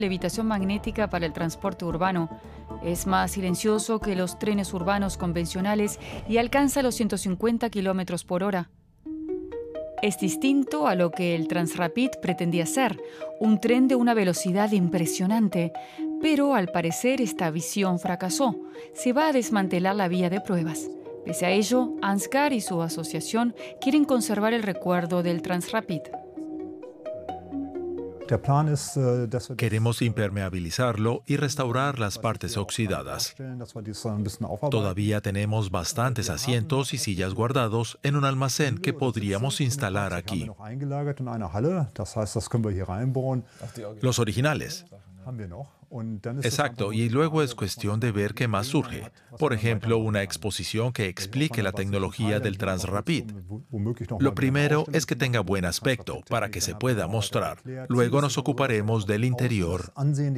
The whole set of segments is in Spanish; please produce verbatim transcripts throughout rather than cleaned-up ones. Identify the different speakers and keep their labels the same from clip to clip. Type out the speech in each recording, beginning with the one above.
Speaker 1: levitación magnética para el transporte urbano. Es más silencioso que los trenes urbanos convencionales y alcanza los ciento cincuenta kilómetros por hora. Es distinto a lo que el Transrapid pretendía ser, un tren de una velocidad impresionante. Pero al parecer esta visión fracasó. Se va a desmantelar la vía de pruebas. Pese a ello, Ansgar y su asociación quieren conservar el recuerdo del Transrapid.
Speaker 2: Queremos impermeabilizarlo y restaurar las partes oxidadas. Todavía tenemos bastantes asientos y sillas guardados en un almacén que podríamos instalar aquí. Los originales. Exacto, y luego es cuestión de ver qué más surge. Por ejemplo, una exposición que explique la tecnología del Transrapid. Lo primero es que tenga buen aspecto para que se pueda mostrar. Luego nos ocuparemos del interior.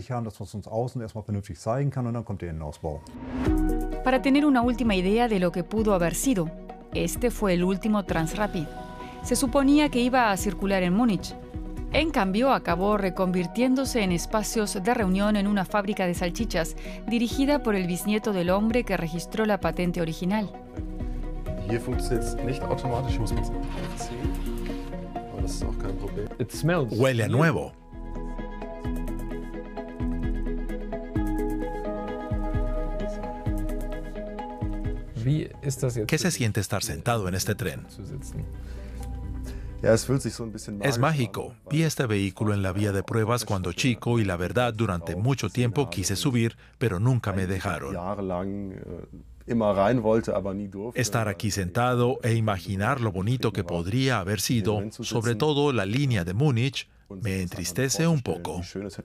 Speaker 1: Para tener una última idea de lo que pudo haber sido, este fue el último Transrapid. Se suponía que iba a circular en Múnich. En cambio, acabó reconvirtiéndose en espacios de reunión en una fábrica de salchichas, dirigida por el bisnieto del hombre que registró la patente original.
Speaker 2: Huele a nuevo. ¿Qué se siente estar sentado en este tren? Es mágico. Vi este vehículo en la vía de pruebas cuando chico y la verdad, durante mucho tiempo quise subir, pero nunca me dejaron. Estar aquí sentado e imaginar lo bonito que podría haber sido, sobre todo la línea de Múnich, me entristece un poco.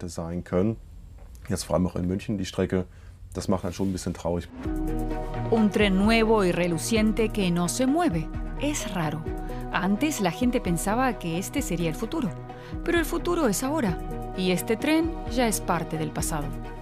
Speaker 1: Un tren nuevo y reluciente que no se mueve. Es raro. Antes la gente pensaba que este sería el futuro, pero el futuro es ahora, y este tren ya es parte del pasado.